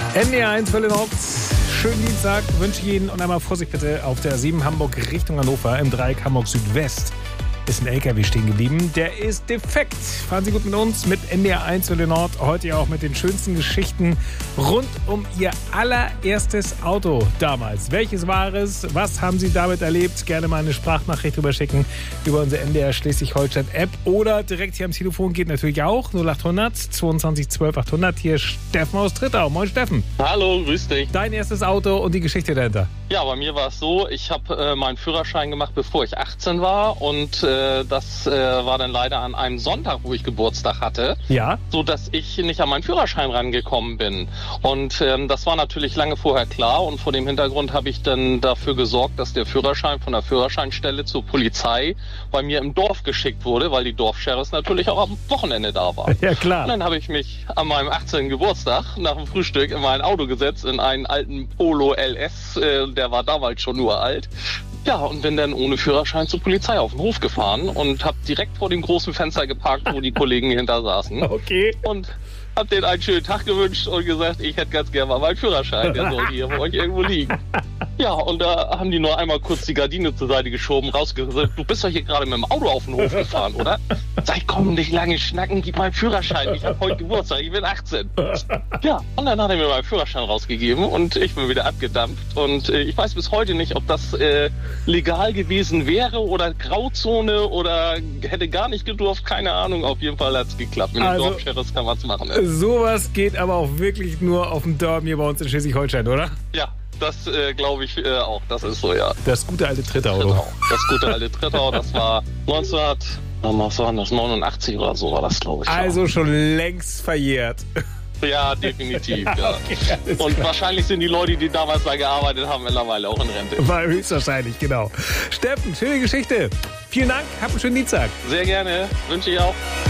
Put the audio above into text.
NDR1 Welle Nord. Schönen Dienstag wünsche ich Ihnen und einmal Vorsicht bitte auf der 7 Hamburg Richtung Hannover im Dreieck Hamburg Südwest. Ist ein LKW stehen geblieben. Der ist defekt. Fahren Sie gut mit uns, mit NDR1 Welle Nord. Heute ja auch mit den schönsten Geschichten rund um Ihr allererstes Auto damals. Welches war es? Was haben Sie damit erlebt? Gerne mal eine Sprachnachricht rüberschicken über unsere NDR Schleswig-Holstein-App oder direkt hier am Telefon geht natürlich auch 0800 22 12 800. Hier Steffen aus Trittau. Moin Steffen. Hallo, grüß dich. Dein erstes Auto und die Geschichte dahinter. Ja, bei mir war es so, ich habe meinen Führerschein gemacht, bevor ich 18 war und das war dann leider an einem Sonntag, wo ich Geburtstag hatte, Ja. so dass ich nicht an meinen Führerschein rangekommen bin. Und das war natürlich lange vorher klar und vor dem Hintergrund habe ich dann dafür gesorgt, dass der Führerschein von der Führerscheinstelle zur Polizei bei mir im Dorf geschickt wurde, weil die Dorfsheriffs natürlich auch am Wochenende da waren. Ja, klar. Und dann habe ich mich an meinem 18. Geburtstag nach dem Frühstück in mein Auto gesetzt, in einen alten Polo LS, der war damals schon nur alt. Ja, und bin dann ohne Führerschein zur Polizei auf den Hof gefahren und habe direkt vor dem großen Fenster geparkt, wo die Kollegen hinter saßen. Okay. Und hab denen einen schönen Tag gewünscht und gesagt, ich hätte ganz gerne mal meinen Führerschein, der soll hier bei euch irgendwo liegen. Ja, und da haben die nur einmal kurz die Gardine zur Seite geschoben, rausgesagt, du bist doch hier gerade mit dem Auto auf den Hof gefahren, oder? Sag ich, komm, nicht lange schnacken, gib meinen Führerschein, ich habe heute Geburtstag, ich bin 18. Ja, und dann hat er mir meinen Führerschein rausgegeben und ich bin wieder abgedampft und ich weiß bis heute nicht, ob das legal gewesen wäre oder Grauzone oder hätte gar nicht gedurft, keine Ahnung, auf jeden Fall hat's geklappt. Mit dem Dorfsheriffs kann man's machen. Sowas geht aber auch wirklich nur auf dem Dorf hier bei uns in Schleswig-Holstein, oder? Ja, das glaube ich auch. Das ist so, ja. Das gute alte Trittau. Das gute alte Trittau, das war 1989 oder so war das, glaube ich. Also schon längst verjährt. Ja, definitiv, ja. Okay, und wahrscheinlich sind die Leute, die damals da gearbeitet haben, mittlerweile auch in Rente. War höchstwahrscheinlich, genau. Steffen, schöne Geschichte. Vielen Dank, hab einen schönen Dienstag. Sehr gerne, wünsche ich auch.